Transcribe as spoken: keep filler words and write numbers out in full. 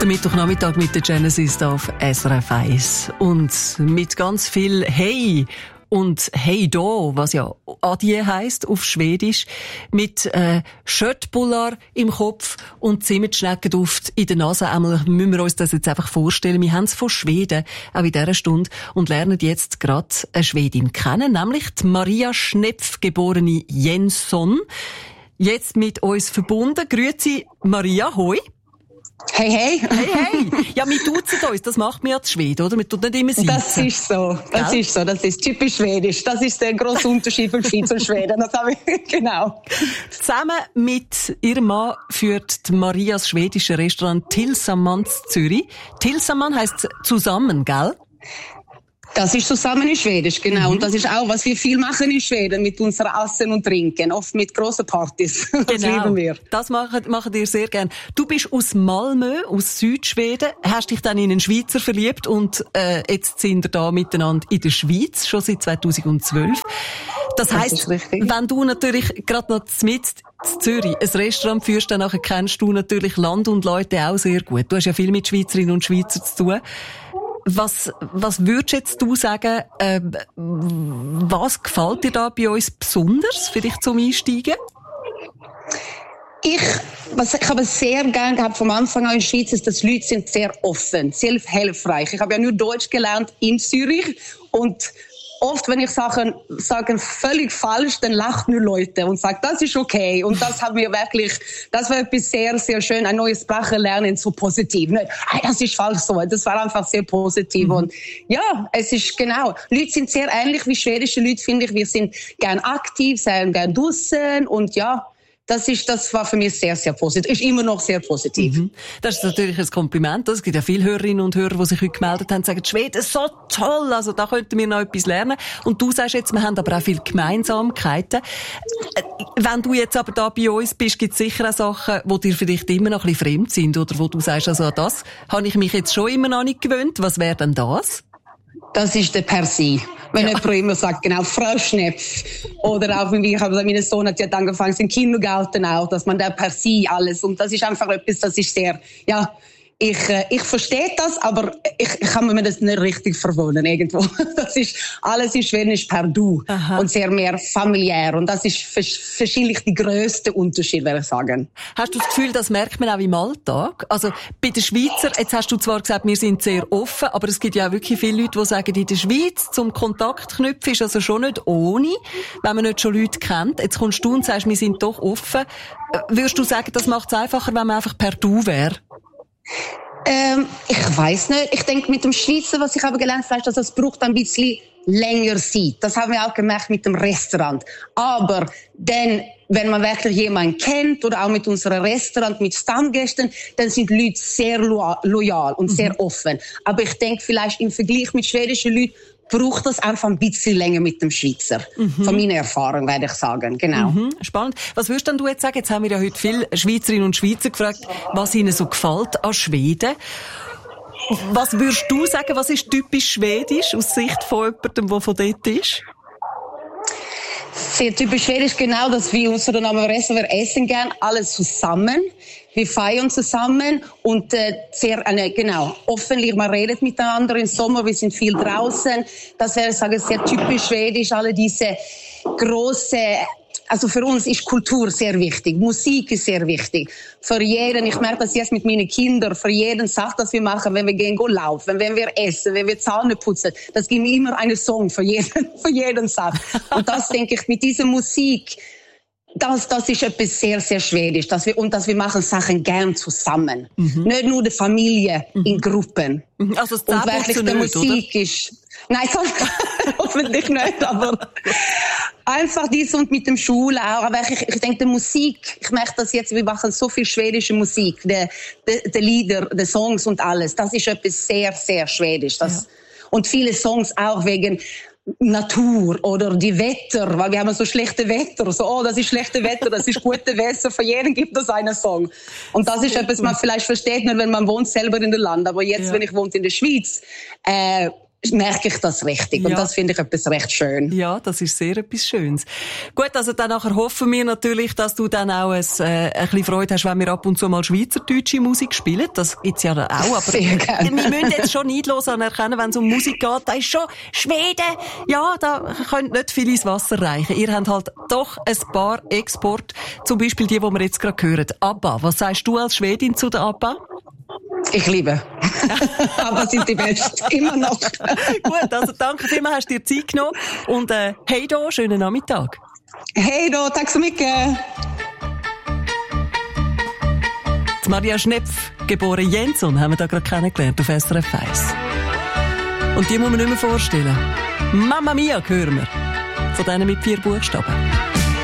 Der Mittwochnachmittag mit der Genesis auf S R F eins. Und mit ganz viel Hey und Hey do, was ja Adie heisst auf Schwedisch, mit äh, Schöttbullar im Kopf und Zimtschneckenduft in der Nase. Einmal müssen wir uns das jetzt einfach vorstellen. Wir haben es von Schweden, auch in dieser Stunde, und lernen jetzt gerade eine Schwedin kennen, nämlich die Maria Schnepf, geborene Jensson. Jetzt mit uns verbunden. Grüezi Maria, hoi. Hey, hey. Hey, hey. Ja, wir duzen uns. Das macht man ja zu Schweden, oder? Man tut nicht immer sitzen. Das ist so. Das Gell? ist so. Das ist typisch schwedisch. Das ist der grosse Unterschied von Schweiz und Schweden. Das habe ich, genau. Zusammen mit ihrem Mann führt Marias schwedische Restaurant Tillsammans Zürich. Tillsammans heisst zusammen, gell? Das ist zusammen in Schwedisch, genau. Mhm. Und das ist auch, was wir viel machen in Schweden mit unserem Essen und Trinken. Oft mit grossen Partys. Das genau. lieben wir. Das machen, machen wir sehr gern. Du bist aus Malmö, aus Südschweden, hast dich dann in einen Schweizer verliebt und äh, jetzt sind wir da miteinander in der Schweiz, schon seit zweitausendzwölf. Das, das heisst, wenn du natürlich gerade noch mit in Zürich ein Restaurant führst, dann nachher kennst du natürlich Land und Leute auch sehr gut. Du hast ja viel mit Schweizerinnen und Schweizern zu tun. Was, was würdest jetzt du sagen, äh, was gefällt dir da bei uns besonders, vielleicht zum Einsteigen? Ich, was ich habe sehr gern gehabt vom Anfang an in der Schweiz, ist, dass die Leute sind sehr offen, sehr hilfreich. Ich habe ja nur Deutsch gelernt in Zürich und oft, wenn ich Sachen sage völlig falsch, dann lachen nur Leute und sagen, das ist okay. Und das haben wir wirklich, das war etwas sehr, sehr schön, eine neue Sprache lernen, so positiv. Nicht, hey, das ist falsch so. Das war einfach sehr positiv. Mhm. Und ja, es ist genau. Leute sind sehr ähnlich wie schwedische Leute, finde ich. Wir sind gern aktiv, sind gern draussen und ja, Das ist, das war für mich sehr, sehr positiv. Ist immer noch sehr positiv. Mhm. Das ist natürlich ein Kompliment. Es gibt ja viele Hörerinnen und Hörer, die sich heute gemeldet haben und sagen, Schweden ist so toll, also da könnten wir noch etwas lernen. Und du sagst jetzt, wir haben aber auch viele Gemeinsamkeiten. Wenn du jetzt aber da bei uns bist, gibt es sicher auch Sachen, die dir vielleicht immer noch ein bisschen fremd sind oder wo du sagst, also an das habe ich mich jetzt schon immer noch nicht gewöhnt. Was wäre denn das? Das ist der Persil. Wenn ja. jemand immer sagt, genau, Frau Schnepf. Oder auch, wie ich habe, mein Sohn hat ja angefangen, im Kindergarten auch, dass man da Persil alles. Und das ist einfach etwas, das ist sehr, ja, ich, äh, ich verstehe das, aber ich, ich kann mir das nicht richtig verwohnen irgendwo. Das ist, alles in Schweden ist per Du. Aha. Und sehr mehr familiär. Und das ist wahrscheinlich der grösste Unterschied, würde ich sagen. Hast du das Gefühl, das merkt man auch im Alltag? Also, bei den Schweizer, jetzt hast du zwar gesagt, wir sind sehr offen, aber es gibt ja auch wirklich viele Leute, die sagen, in der Schweiz zum Kontakt knüpfen ist also schon nicht ohne, wenn man nicht schon Leute kennt. Jetzt kommst du und sagst, wir sind doch offen. Würdest du sagen, das macht es einfacher, wenn man einfach per Du wäre? Ähm, ich weiss nicht. Ich denke, mit dem Schweizer, was ich habe gelernt habe, dass das braucht ein bisschen länger Zeit. Das haben wir auch gemerkt mit dem Restaurant. Aber dann, wenn man wirklich jemanden kennt oder auch mit unserem Restaurant, mit Stammgästen, dann sind die Leute sehr lo- loyal und mhm. sehr offen. Aber ich denke, vielleicht im Vergleich mit schwedischen Leuten braucht das einfach ein bisschen länger mit dem Schweizer. Mhm. Von meiner Erfahrung, werde ich sagen. Genau. Mhm. Spannend. Was würdest denn du jetzt sagen? Jetzt haben wir ja heute viele Schweizerinnen und Schweizer gefragt, was ihnen so gefällt an Schweden. Was würdest du sagen, was ist typisch schwedisch aus Sicht von jemandem, der von dort ist? Sehr typisch schwedisch, genau, dass wir unsere Namen essen, wir essen gern alles zusammen. Wir feiern zusammen und äh, sehr, äh, genau, offenlich, man redet miteinander im Sommer, wir sind viel draußen. Das wäre, ich sage, sehr typisch schwedisch, alle diese große, also für uns ist Kultur sehr wichtig, Musik ist sehr wichtig. Für jeden, ich merke das jetzt mit meinen Kindern, für jeden Sache, das wir machen, wenn wir gehen go laufen, wenn wir essen, wenn wir Zähne putzen, das gibt mir immer einen Song für jeden, für jeden Sache. Und das denke ich, mit dieser Musik, Das, das ist etwas sehr, sehr schwedisch. Dass wir, und dass wir machen Sachen gern zusammen. Mhm. Nicht nur die Familie mhm. in Gruppen. Also das und wirklich die nicht, Musik oder? ist, nein, hoffentlich nicht, aber einfach dies und mit dem Schule auch. Aber ich, ich denke, die Musik, ich merke das jetzt, wir machen so viel schwedische Musik, die, die, die Lieder, die Songs und alles. Das ist etwas sehr, sehr schwedisch. Das, ja. Und viele Songs auch wegen Natur oder die Wetter, weil wir haben so schlechte Wetter, so, oh, das ist schlechte Wetter, das ist gute Wetter, für jeden gibt es einen Song. Und das ist etwas, man vielleicht versteht nicht, wenn man wohnt selber in dem Land, aber jetzt, ja. wenn ich wohne in der Schweiz, äh, merke ich das richtig. Ja. Und das finde ich etwas recht schön. Ja, das ist sehr etwas Schönes. Gut, also dann nachher hoffen wir natürlich, dass du dann auch ein, äh, ein bisschen Freude hast, wenn wir ab und zu mal schweizerdeutsche Musik spielen. Das gibt's ja auch, aber sehr gerne. Wir müssen jetzt schon neidlos anerkennen, wenn es um Musik geht. Da ist schon Schweden. Ja, da könnt nicht viel ins Wasser reichen. Ihr habt halt doch ein paar Export, zum Beispiel die, die wir jetzt gerade hören. ABBA. Was sagst du als Schwedin zu der ABBA? Ich liebe. Aber sind die Besten. Immer noch. Gut, also danke vielmals, hast du dir Zeit genommen. Und äh, hey da, schönen Nachmittag. Hey da, tack så mycket. Die Maria Schnepf, geboren Jensson, haben wir da gerade kennengelernt auf S R F eins. Und die muss man nicht mehr vorstellen. Mamma Mia hören wir. Von denen mit vier Buchstaben.